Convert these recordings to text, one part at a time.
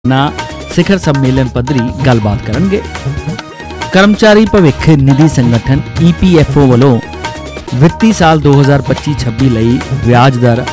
ਸਿਖਰ ਸੰਮੇਲਨ ਪੱਧਰੀ ਗੱਲਬਾਤ ਕਰਨਗੇ। ਕਰਮਚਾਰੀ ਭਵਿੱਖ ਨਿਧੀ ਸੰਗਠਨ EPFO ਵੱਲੋਂ ਵਿੱਤੀ ਸਾਲ 2025-26 ਲਈ ਵਿਆਜ ਦਰ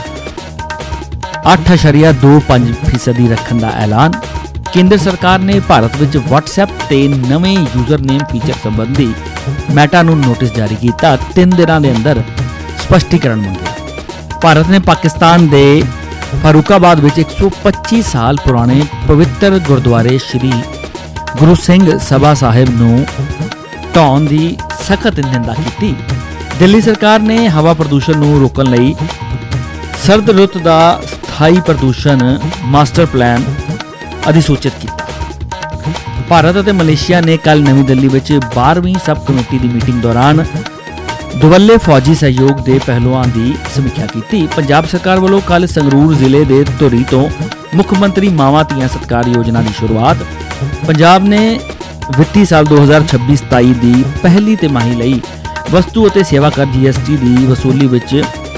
8.25% ਰੱਖਣ ਦਾ ਐਲਾਨ। ਕੇਂਦਰ ਸਰਕਾਰ ਨੇ ਭਾਰਤ ਵਿੱਚ WhatsApp ਤੇ ਨਵੇਂ ਯੂਜ਼ਰਨੇਮ ਫੀਚਰ ਸੰਬੰਧੀ ਮੈਟਾ ਨੂੰ ਨੋਟਿਸ ਜਾਰੀ ਕੀਤਾ। 3 ਦਿਨਾਂ ਦੇ ਅੰਦਰ ਸਪਸ਼ਟੀਕਰਨ ਮੰਗਿਆ। ਭਾਰਤ ਨੇ ਪਾਕਿਸਤਾਨ ਦੇ ਫਾਰੂਕਾਬਾਦ ਵਿੱਚ 125 ਸਾਲ ਪੁਰਾਣੇ ਪਵਿੱਤਰ ਗੁਰਦੁਆਰੇ ਸ਼੍ਰੀ ਗੁਰੂ ਸਿੰਘ ਸਭਾ ਸਾਹਿਬ ਨੂੰ ਢਾਹੁਣ ਦੀ ਸਖਤ ਨਿੰਦਾ ਕੀਤੀ। ਦਿੱਲੀ ਸਰਕਾਰ ਨੇ ਹਵਾ ਪ੍ਰਦੂਸ਼ਣ ਨੂੰ ਰੋਕਣ ਲਈ ਸਰਦ ਰੁੱਤ ਦਾ ਸਥਾਈ ਪ੍ਰਦੂਸ਼ਣ ਮਾਸਟਰ ਪਲਾਨ ਅਧਿਸੂਚਿਤ ਕੀਤਾ। ਭਾਰਤ ਅਤੇ ਮਲੇਸ਼ੀਆ ਨੇ ਕੱਲ੍ਹ ਨਵੀਂ ਦਿੱਲੀ ਵਿੱਚ 12ਵੀਂ ਸਬ ਕਮੇਟੀ ਦੀ ਮੀਟਿੰਗ ਦੌਰਾਨ ਦੁਵੱਲੇ ਫੌਜੀ ਸਹਿਯੋਗ ਦੇ ਪਹਿਲੂਆਂ ਦੀ ਸਮੀਖਿਆ ਕੀਤੀ। ਪੰਜਾਬ ਸਰਕਾਰ ਵੱਲੋਂ ਕੱਲ੍ਹ ਸੰਗਰੂਰ ਜ਼ਿਲ੍ਹੇ ਦੇ ਧੁਰੀ ਤੋਂ ਮੁੱਖ ਮੰਤਰੀ ਮਾਵਾਂ ਧੀਆਂ ਸਤਿਕਾਰ ਯੋਜਨਾ ਦੀ ਸ਼ੁਰੂਆਤ। ਪੰਜਾਬ ਨੇ ਵਿੱਤੀ ਸਾਲ 2026-27 ਦੀ ਪਹਿਲੀ ਤਿਮਾਹੀ ਲਈ ਵਸਤੂ ਅਤੇ ਸੇਵਾ ਕਰ GST ਦੀ ਵਸੂਲੀ ਵਿੱਚ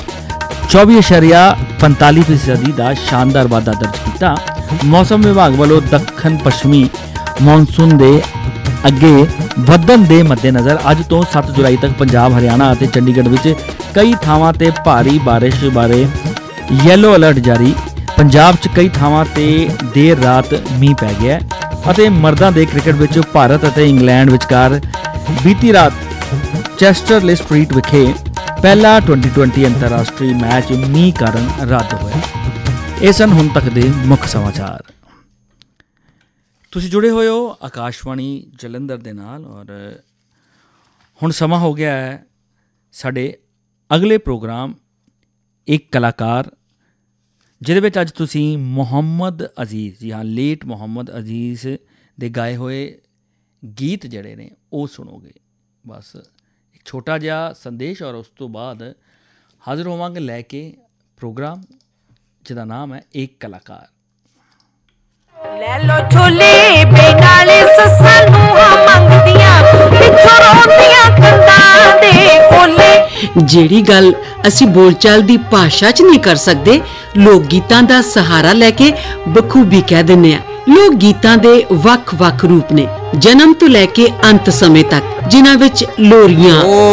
24.45% ਦਾ ਸ਼ਾਨਦਾਰ ਵਾਧਾ ਦਰਜ ਕੀਤਾ। ਮੌਸਮ ਵਿਭਾਗ ਵੱਲੋਂ ਦੱਖਣ ਪੱਛਮੀ ਮੌਨਸੂਨ ਦੇ ਅੱਗੇ ਵਧਣ ਦੇ ਮੱਦੇਨਜ਼ਰ ਅੱਜ ਤੋਂ 7 ਜੁਲਾਈ ਤੱਕ ਪੰਜਾਬ, ਹਰਿਆਣਾ ਅਤੇ ਚੰਡੀਗੜ੍ਹ ਵਿੱਚ ਕਈ ਥਾਵਾਂ ਤੇ ਭਾਰੀ ਬਾਰਿਸ਼ ਬਾਰੇ ਯੈਲੋ ਅਲਰਟ ਜਾਰੀ। ਪੰਜਾਬ 'ਚ ਕਈ ਥਾਵਾਂ ਤੇ ਦੇਰ ਰਾਤ ਮੀਂਹ ਪੈ ਗਿਆ ਅਤੇ ਮਰਦਾਂ ਦੇ ਕ੍ਰਿਕਟ ਵਿੱਚ ਭਾਰਤ ਅਤੇ ਇੰਗਲੈਂਡ ਵਿਚਕਾਰ ਬੀਤੀ ਰਾਤ ਚੈਸਟਰਲੇ ਸਟਰੀਟ ਵਿਖੇ ਪਹਿਲਾ T20 ਅੰਤਰਰਾਸ਼ਟਰੀ ਮੈਚ ਮੀਂਹ ਕਾਰਨ ਰੱਦ ਹੋਇਆ। ਇਹ ਸਨ ਹੁਣ ਤੱਕ ਦੇ ਮੁੱਖ ਸਮਾਚਾਰ। ਤੁਸੀਂ ਜੁੜੇ ਹੋਏ ਹੋ ਆਕਾਸ਼ਵਾਣੀ ਜਲੰਧਰ ਦੇ ਨਾਲ ਔਰ ਹੁਣ ਸਮਾਂ ਹੋ ਗਿਆ ਹੈ ਸਾਡੇ ਅਗਲੇ ਪ੍ਰੋਗਰਾਮ ਇੱਕ ਕਲਾਕਾਰ, ਜਿਹਦੇ ਵਿੱਚ ਅੱਜ ਤੁਸੀਂ ਮੁਹੰਮਦ ਅਜ਼ੀਜ਼, ਜੀ ਹਾਂ ਲੇਟ ਮੁਹੰਮਦ ਅਜ਼ੀਜ਼ ਦੇ ਗਾਏ ਹੋਏ ਗੀਤ ਜਿਹੜੇ ਨੇ ਉਹ ਸੁਣੋਗੇ। ਬਸ ਇੱਕ ਛੋਟਾ ਜਿਹਾ ਸੰਦੇਸ਼ ਔਰ ਉਸ ਤੋਂ ਬਾਅਦ ਹਾਜ਼ਰ ਹੋਵਾਂਗੇ ਲੈ ਕੇ ਪ੍ਰੋਗਰਾਮ ਜਿਹਦਾ ਨਾਮ ਹੈ ਇੱਕ ਕਲਾਕਾਰ। ਲੈ ਲੋ ਛੋਲੇ ਬੇਨਾਲੇ ਸੱਸਾਂ ਨੂੰ ਮੰਗਦੀਆਂ ਪਿੱਛੋਂ ਰੋਂਦੀਆਂ ਕੰਧਾਂ ਦੇ ਕੋਲੇ। ਜਿਹੜੀ ਗੱਲ ਅਸੀਂ ਬੋਲਚਾਲ ਦੀ ਭਾਸ਼ਾ 'ਚ ਨਹੀਂ ਕਰ ਸਕਦੇ, ਲੋਕ ਗੀਤਾਂ ਦਾ ਸਹਾਰਾ ਲੈ ਕੇ ਬਖੂਬੀ ਕਹਿ ਦਿੰਦੇ ਆ। ਲੋਕ ਗੀਤਾਂ ਦੇ ਵੱਖ-ਵੱਖ ਰੂਪ ਨੇ, ਜਨਮ ਤੋਂ ਲੈ ਕੇ ਅੰਤ ਸਮੇਂ ਤੱਕ, ਜਿਨ੍ਹਾਂ ਵਿੱਚ ਲੋਰੀਆਂ